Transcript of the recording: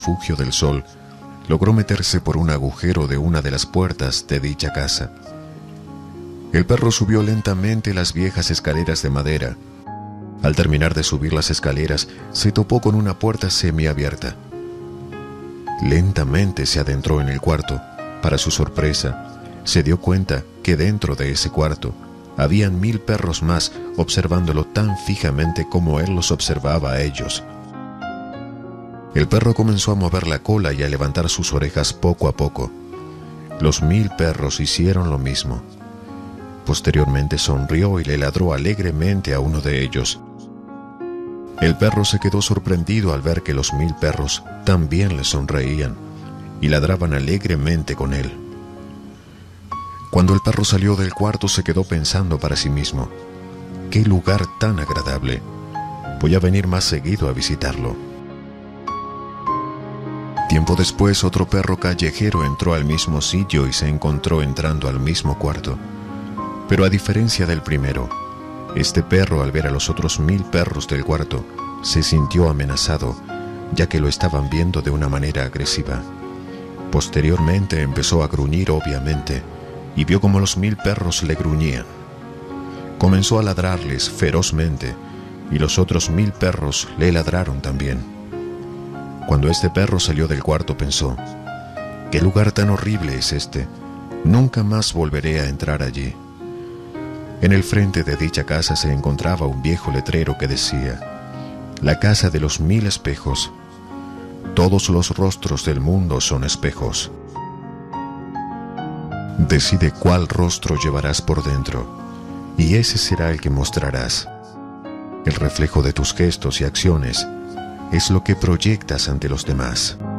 refugio del sol, logró meterse por un agujero de una de las puertas de dicha casa. El perro subió lentamente las viejas escaleras de madera. Al terminar de subir las escaleras, se topó con una puerta semiabierta. Lentamente se adentró en el cuarto. Para su sorpresa, se dio cuenta que dentro de ese cuarto habían 1000 perros más observándolo tan fijamente como él los observaba a ellos. El perro comenzó a mover la cola y a levantar sus orejas poco a poco. Los 1000 perros hicieron lo mismo. Posteriormente sonrió y le ladró alegremente a uno de ellos. El perro se quedó sorprendido al ver que los 1000 perros también le sonreían y ladraban alegremente con él. Cuando el perro salió del cuarto se quedó pensando para sí mismo: ¡qué lugar tan agradable! Voy a venir más seguido a visitarlo. Tiempo después, otro perro callejero entró al mismo sitio y se encontró entrando al mismo cuarto. Pero a diferencia del primero, este perro, al ver a los otros 1000 perros del cuarto, se sintió amenazado, ya que lo estaban viendo de una manera agresiva. Posteriormente empezó a gruñir obviamente, y vio como los 1000 perros le gruñían. Comenzó a ladrarles ferozmente, y los otros 1000 perros le ladraron también. Cuando este perro salió del cuarto pensó: «¿Qué lugar tan horrible es este? Nunca más volveré a entrar allí». En el frente de dicha casa se encontraba un viejo letrero que decía: «La casa de los 1000 espejos. Todos los rostros del mundo son espejos. Decide cuál rostro llevarás por dentro, y ese será el que mostrarás. El reflejo de tus gestos y acciones es lo que proyectas ante los demás».